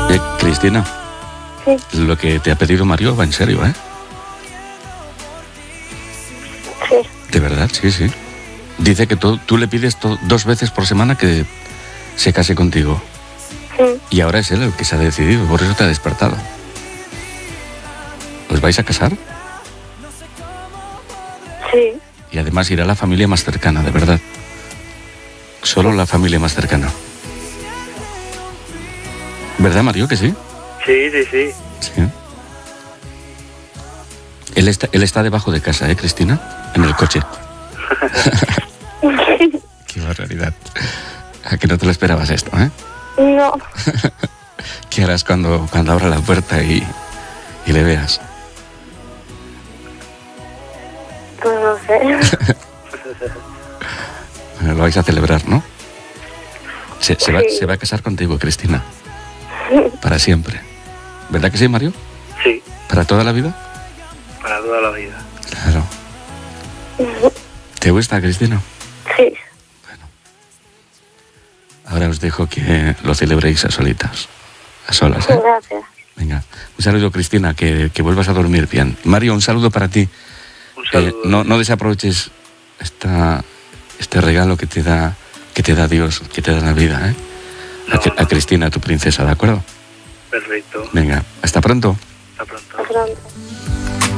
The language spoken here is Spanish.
Cristina, Sí. lo que te ha pedido Mario va en serio, ¿eh? Sí. De verdad, sí, sí. Dice que tú le pides 2 veces por semana que se case contigo. Sí. Y ahora es él el que se ha decidido, por eso te ha despertado. ¿Os vais a casar? Sí. Y además irá la familia más cercana, de verdad. Solo la familia más cercana. ¿Verdad, Mario, que sí? Sí, sí, sí. Sí. Él está debajo de casa, ¿eh, Cristina? En el coche. Qué barbaridad. ¿A que no te lo esperabas esto, eh? No. ¿Qué harás cuando abra la puerta y le veas? Pues no sé. Bueno, lo vais a celebrar, ¿no? Se Sí. va a casar contigo, Cristina. Para siempre. ¿Verdad que sí, Mario? Sí, ¿Para toda la vida? para toda la vida. Claro. ¿Te gusta, Cristina? Sí. Ahora os dejo que lo celebréis a solitas. A solas, ¿eh? Gracias. Venga. Un saludo, Cristina, que vuelvas a dormir bien. Mario, un saludo para ti. Un saludo. No desaproveches este regalo que te da Dios, que te da la vida, ¿eh? A Cristina, tu princesa, ¿de acuerdo? Perfecto. Venga, hasta pronto. Hasta pronto. Hasta pronto.